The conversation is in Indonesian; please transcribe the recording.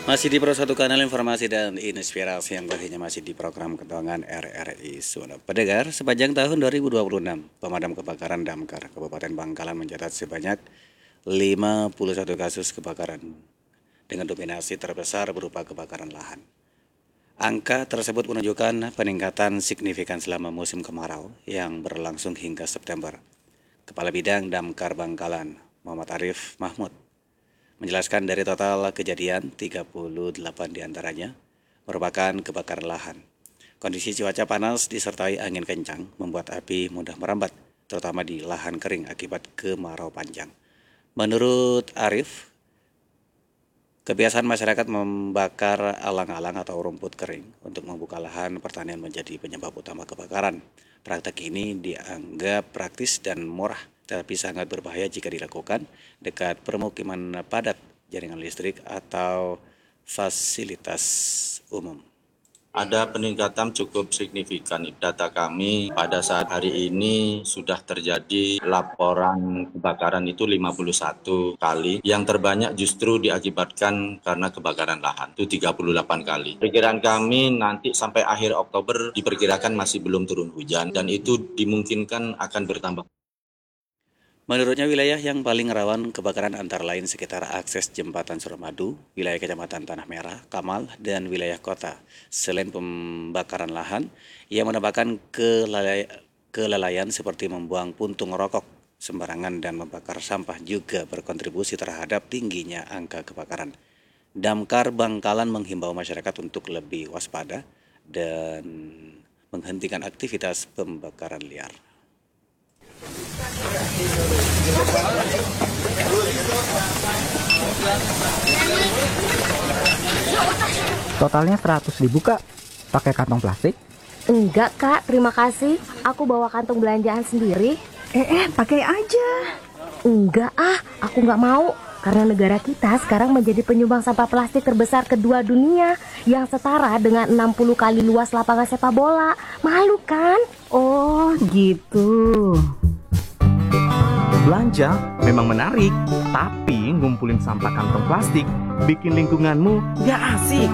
Masih di Pro 1 kanal informasi dan inspirasi yang pastinya masih di program Ketongan RRI Suno. Pendengar, sepanjang tahun 2026, pemadam kebakaran Damkar Kabupaten Bangkalan mencatat sebanyak 51 kasus kebakaran dengan dominasi terbesar berupa kebakaran lahan. Angka tersebut menunjukkan peningkatan signifikan selama musim kemarau yang berlangsung hingga September. Kepala Bidang Damkar Bangkalan, Muhammad Arif Mahmud, menjelaskan dari total kejadian, 38 diantaranya merupakan kebakaran lahan. Kondisi cuaca panas disertai angin kencang membuat api mudah merambat, terutama di lahan kering akibat kemarau panjang. Menurut Arif, kebiasaan masyarakat membakar alang-alang atau rumput kering untuk membuka lahan pertanian menjadi penyebab utama kebakaran. Praktek ini dianggap praktis dan murah, tapi sangat berbahaya jika dilakukan dekat permukiman padat, jaringan listrik, atau fasilitas umum. Ada peningkatan cukup signifikan. Data kami pada saat hari ini sudah terjadi laporan kebakaran itu 51 kali. Yang terbanyak justru diakibatkan karena kebakaran lahan, itu 38 kali. Perkiraan kami nanti sampai akhir Oktober diperkirakan masih belum turun hujan dan itu dimungkinkan akan bertambah. Menurutnya wilayah yang paling rawan kebakaran antara lain sekitar akses jembatan Suramadu, wilayah Kecamatan Tanah Merah, Kamal, dan wilayah kota. Selain pembakaran lahan, ia menambahkan kelalaian seperti membuang puntung rokok sembarangan dan membakar sampah juga berkontribusi terhadap tingginya angka kebakaran. Damkar Bangkalan menghimbau masyarakat untuk lebih waspada dan menghentikan aktivitas pembakaran liar. Totalnya 100.000 Kak, pakai kantong plastik? Enggak Kak, terima kasih. Aku bawa kantong belanjaan sendiri. Pakai aja. Enggak aku nggak mau. Karena negara kita sekarang menjadi penyumbang sampah plastik terbesar kedua dunia, yang setara dengan 60 kali luas lapangan sepak bola. Malu kan? Oh gitu. Belanja memang menarik, tapi ngumpulin sampah kantong plastik bikin lingkunganmu gak asik.